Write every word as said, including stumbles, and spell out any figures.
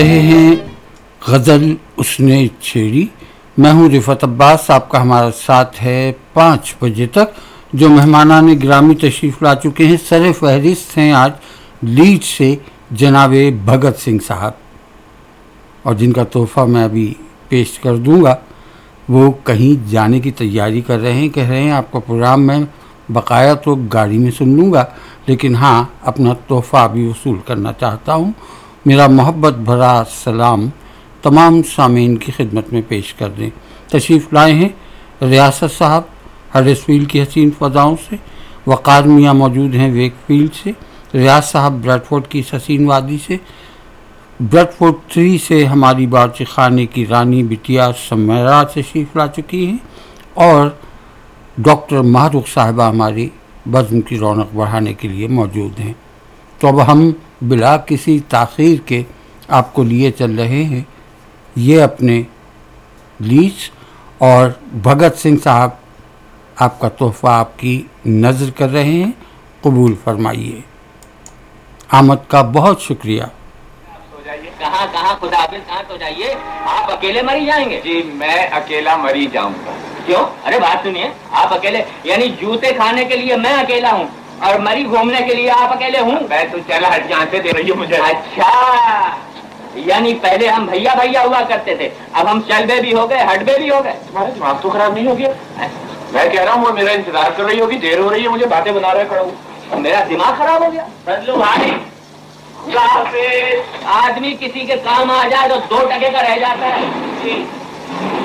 رہے ہیں غزل اس نے چھیڑی. میں ہوں رفعت عباس. آپ کا ہمارا ساتھ ہے پانچ بجے تک. جو مہمانان گرامی تشریف لا چکے ہیں سر فہرست ہیں آج لیڈ سے جناب بھگت سنگھ صاحب, اور جن کا تحفہ میں ابھی پیش کر دوں گا. وہ کہیں جانے کی تیاری کر رہے ہیں, کہہ رہے ہیں آپ کا پروگرام میں بقایا تو گاڑی میں سن لوں گا, لیکن ہاں اپنا تحفہ بھی وصول کرنا چاہتا ہوں. میرا محبت بھرا سلام تمام سامعین کی خدمت میں پیش کر دیں. تشریف لائے ہیں ریاست صاحب ہڈرس فیلڈ کی حسین فضاؤں سے, وقار میاں موجود ہیں ویک فیلڈ سے, ریاض صاحب بریڈ فورڈ کی حسین وادی سے, بریڈ فورڈ تھری سے ہماری بارچی خانے کی رانی بٹیا سمیرا تشریف لا چکی ہیں, اور ڈاکٹر ماہرخ صاحبہ ہماری بزم کی رونق بڑھانے کے لیے موجود ہیں. تو اب ہم بلا کسی تاخیر کے آپ کو لیے چل رہے ہیں یہ اپنے لیڈ, اور بھگت سنگھ صاحب آپ کا تحفہ آپ کی نظر کر رہے ہیں, قبول فرمائیے. آمد کا بہت شکریہ. کہاں کہاں خدا حافظ کہاں تو جائیے, آپ اکیلے مری جائیں گے؟ جی میں اکیلا مری جاؤں گا. کیوں؟ ارے بات سنیے, آپ اکیلے یعنی جوتے کھانے کے لیے میں اکیلا ہوں اور مری گھومنے کے لیے آپ اکیلے ہوں؟ میں تو چلا ہٹ جہاں سے دے رہی ہوں مجھے. اچھا, یعنی پہلے ہم بھیا بھیا ہوا کرتے تھے, اب ہم چل بے بھی ہو گئے ہٹ بے بھی ہو گئے. تمہارا دماغ تو خراب نہیں ہو گیا؟ میں کہہ رہا ہوں وہ میرا انتظار کر رہی ہوگی, دیر ہو رہی ہے, مجھے باتیں بنا رہے کھڑا ہوں. میرا دماغ خراب ہو گیا؟ بدلو بھائی, آدمی کسی کے کام آ جائے تو دو ٹکے کا رہ جاتا ہے. جی